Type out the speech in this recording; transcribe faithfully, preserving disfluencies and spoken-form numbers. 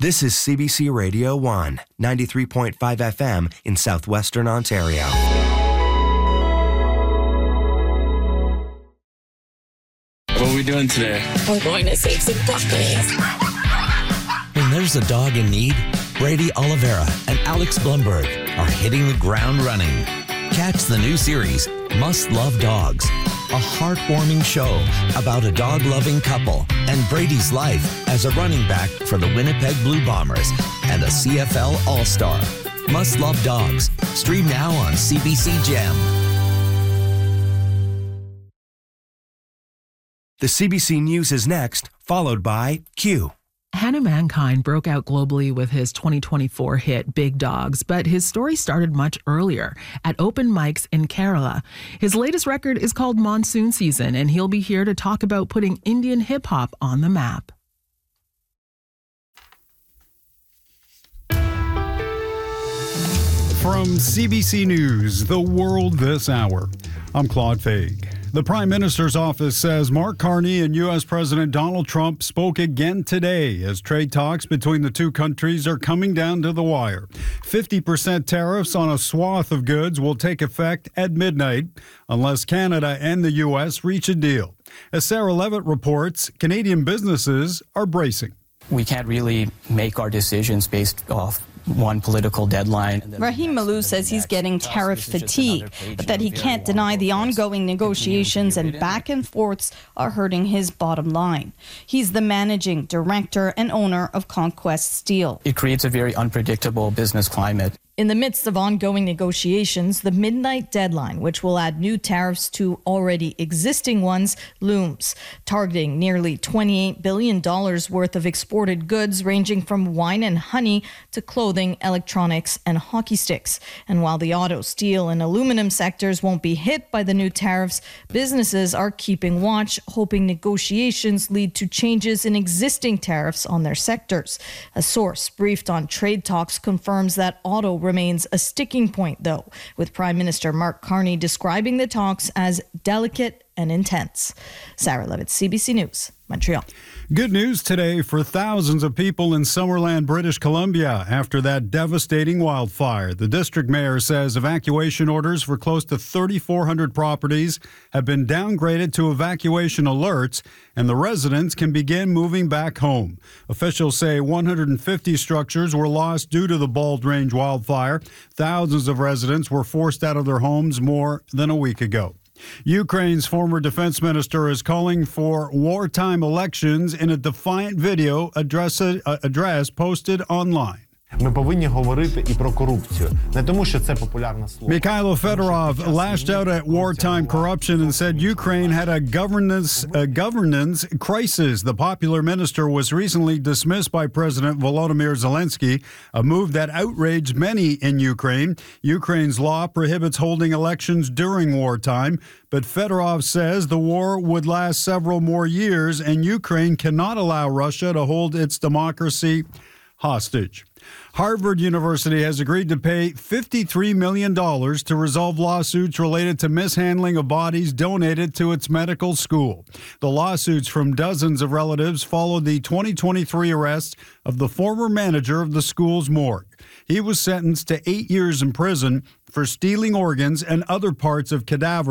This is C B C Radio one, ninety-three point five F M in southwestern Ontario. What are we doing today? We're going to save some puppies. When there's a dog in need, Brady Oliveira and Alex Blumberg are hitting the ground running. Catch the new series, Must Love Dogs, a heartwarming show about a dog-loving couple and Brady's life as a running back for the Winnipeg Blue Bombers and a C F L All-Star. Must Love Dogs. Stream now on C B C Gem. The C B C News is next, followed by Q. Hannah Mankind broke out globally with his twenty twenty-four hit Big Dogs, but his story started much earlier at open mics in Kerala. His latest record is called Monsoon Season, and he'll be here to talk about putting Indian hip-hop on the map. From C B C News, The World This Hour, I'm Claude Faig. The Prime Minister's office says Mark Carney and U S President Donald Trump spoke again today as trade talks between the two countries are coming down to the wire. fifty percent tariffs on a swath of goods will take effect at midnight unless Canada and the U S reach a deal. As Sarah Levitt reports, Canadian businesses are bracing. We can't really make our decisions based off one political deadline. Rahim Malou says he's getting tariff fatigue, but that he can't deny the ongoing negotiations and back and forths are hurting his bottom line. He's the managing director and owner of Conquest Steel. It creates a very unpredictable business climate. In the midst of ongoing negotiations, the midnight deadline, which will add new tariffs to already existing ones, looms, targeting nearly twenty-eight billion dollars worth of exported goods ranging from wine and honey to clothing, electronics, and hockey sticks. And while the auto, steel, and aluminum sectors won't be hit by the new tariffs, businesses are keeping watch, hoping negotiations lead to changes in existing tariffs on their sectors. A source briefed on trade talks confirms that auto remains a sticking point, though, with Prime Minister Mark Carney describing the talks as delicate and intense. Sarah Levitt, C B C News, Montreal. Good news today for thousands of people in Summerland, British Columbia after that devastating wildfire. The district mayor says evacuation orders for close to thirty-four hundred properties have been downgraded to evacuation alerts, and the residents can begin moving back home. Officials say one hundred fifty structures were lost due to the Bald Range wildfire. Thousands of residents were forced out of their homes more than a week ago. Ukraine's former defense minister is calling for wartime elections in a defiant video address, uh, address posted online. Ми повинні говорити і про корупцію. Не тому, що це популярне слово. Mikhailo Fedorov lashed out at wartime corruption and said Ukraine had a governance a governance crisis. The popular minister was recently dismissed by President Volodymyr Zelensky, a move that outraged many in Ukraine. Ukraine's law prohibits holding elections during wartime, but Fedorov says the war would last several more years and Ukraine cannot allow Russia to hold its democracy hostage. Harvard University has agreed to pay fifty-three million dollars to resolve lawsuits related to mishandling of bodies donated to its medical school. The lawsuits from dozens of relatives followed the twenty twenty-three arrest of the former manager of the school's morgue. He was sentenced to eight years in prison for stealing organs and other parts of cadavers